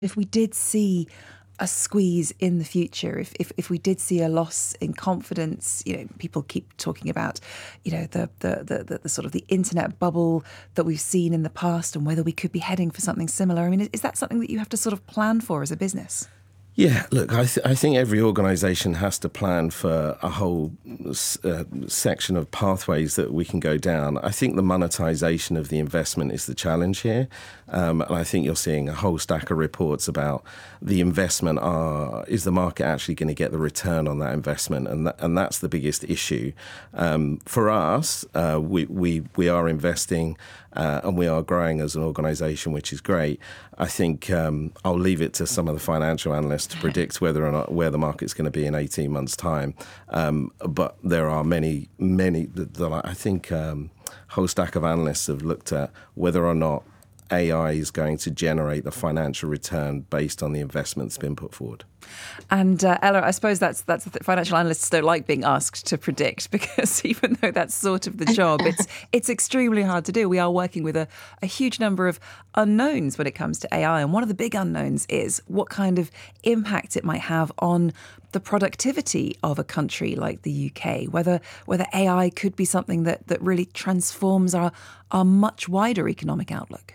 If we did see a squeeze in the future, if we did see a loss in confidence, people keep talking about, the sort of the internet bubble that we've seen in the past and whether we could be heading for something similar. I mean, is that something that you have to sort of plan for as a business? Yeah, look, I think every organisation has to plan for a whole section of pathways that we can go down. I think the monetisation of the investment is the challenge here. And I think you're seeing a whole stack of reports about the investment. Is the market actually going to get the return on that investment? And that's the biggest issue. For us, we are investing and we are growing as an organisation, which is great. I think I'll leave it to some of the financial analysts to predict whether or not where the market's going to be in 18 months' time. But there are many, I think a whole stack of analysts have looked at whether or not AI is going to generate the financial return based on the investment that's been put forward. And Ella, I suppose that's financial analysts don't like being asked to predict, because even though that's sort of the job, it's extremely hard to do. We are working with a huge number of unknowns when it comes to AI, and one of the big unknowns is what kind of impact it might have on the productivity of a country like the UK, whether AI could be something that really transforms our much wider economic outlook.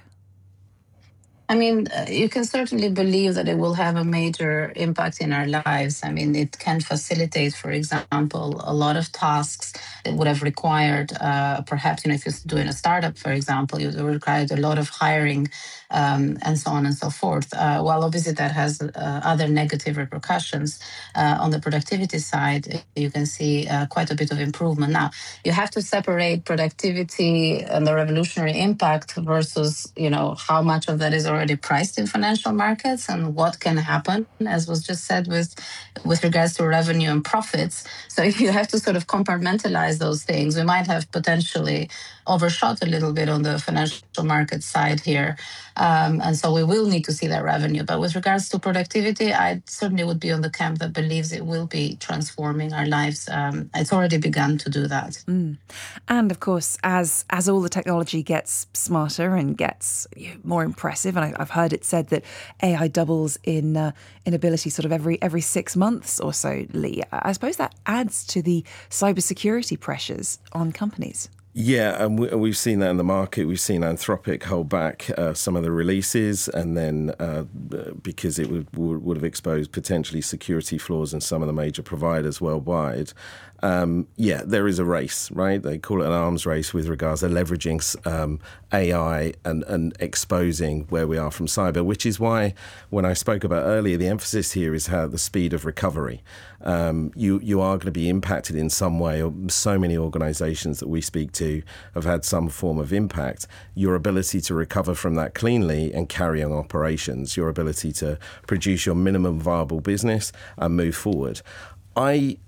I mean, you can certainly believe that it will have a major impact in our lives. I mean, it can facilitate, for example, a lot of tasks that would have required, perhaps, if you're doing a startup, for example, you required a lot of hiring and so on and so forth. While obviously that has other negative repercussions on the productivity side, you can see quite a bit of improvement. Now, you have to separate productivity and the revolutionary impact versus, how much of that is already priced in financial markets and what can happen, as was just said, with regards to revenue and profits. So if you have to sort of compartmentalize those things, we might have potentially overshot a little bit on the financial market side here. And so we will need to see that revenue. But with regards to productivity, I certainly would be on the camp that believes it will be transforming our lives. It's already begun to do that. And of course, as all the technology gets smarter and gets more impressive, and I've heard it said that AI doubles in ability sort of every 6 months or so, Lee, I suppose that adds to the cybersecurity pressures on companies. Yeah, and we've seen that in the market. We've seen Anthropic hold back some of the releases, and then because it would have exposed potentially security flaws in some of the major providers worldwide. There is a race, right? They call it an arms race with regards to leveraging AI and exposing where we are from cyber, which is why when I spoke about earlier, the emphasis here is how the speed of recovery. You are going to be impacted in some way. So many organizations that we speak to have had some form of impact. Your ability to recover from that cleanly and carry on operations, your ability to produce your minimum viable business and move forward. I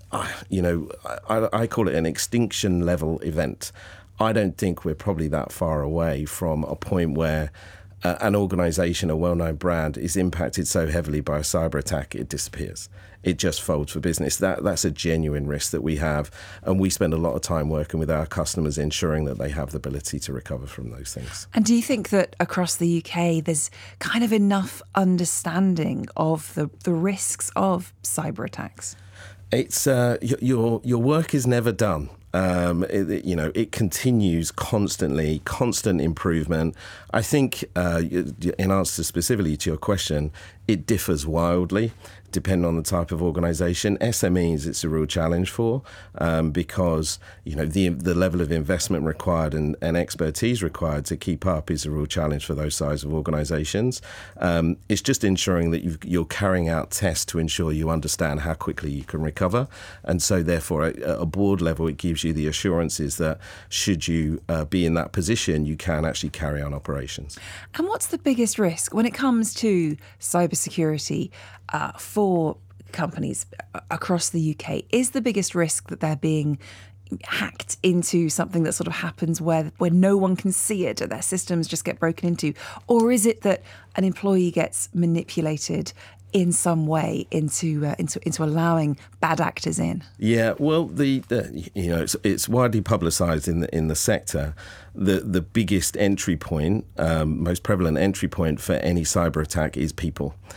call it an extinction level event. I don't think we're probably that far away from a point where an organization, a well-known brand, is impacted so heavily by a cyber attack, it disappears. It just folds for business. That's a genuine risk that we have. And we spend a lot of time working with our customers, ensuring that they have the ability to recover from those things. And do you think that across the UK, there's kind of enough understanding of the risks of cyber attacks? It's your work is never done. It continues constantly, constant improvement. I think, in answer specifically to your question, it differs wildly depending on the type of organization. SMEs, it's a real challenge for because the level of investment required and expertise required to keep up is a real challenge for those size of organizations. It's just ensuring that you're carrying out tests to ensure you understand how quickly you can recover. And so therefore, at a board level, it gives you the assurances that should you be in that position, you can actually carry on operations. And what's the biggest risk when it comes to cybersecurity for companies across the UK? Is the biggest risk that they're being hacked into something that sort of happens where no one can see it and their systems just get broken into? Or is it that an employee gets manipulated in some way into allowing bad actors in? Yeah, well, it's widely publicised in the sector. The biggest entry point, most prevalent entry point for any cyber attack is people.